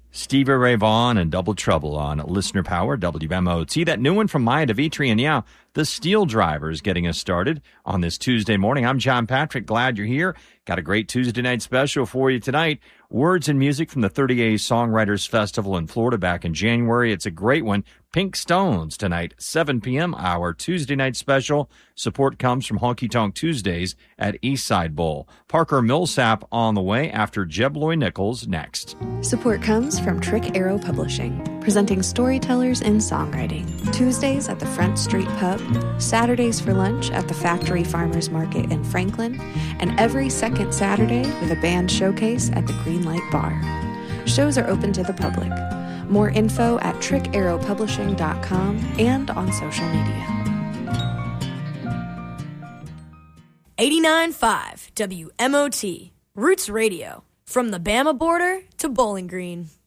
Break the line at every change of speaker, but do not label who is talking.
Stevie Ray Vaughan and Double Trouble on Listener Power, WMOT. That new one from Maya Devitri, and yeah, the Steel Drivers getting us started on this Tuesday morning. I'm John Patrick. Glad you're here. Got a great Tuesday night special for you tonight. Words and music from the 30A Songwriters Festival in Florida back in January. It's a great one. Pink Stones tonight, 7 p.m., our Tuesday night special. Support comes from Honky Tonk Tuesdays at Eastside Bowl. Parker Millsap on the way after Jeb Loy Nichols next.
Support comes from Trick Arrow Publishing, presenting storytellers in songwriting. Tuesdays at the Front Street Pub, Saturdays for lunch at the Factory Farmers Market in Franklin, and every second Saturday with a band showcase at the Greenlight Bar. Shows are open to the public. More info at trickarrowpublishing.com and on social media.
89.5 WMOT, Roots Radio, from the Bama border to Bowling Green.